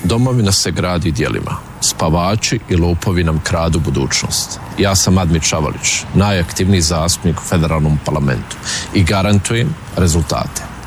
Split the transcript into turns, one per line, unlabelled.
Domovina se gradi djelima. Spavači i lopovi nam kradu budućnost. Ja sam Admir Čavalić, najaktivniji zastupnik u federalnom parlamentu i garantujem rezultate.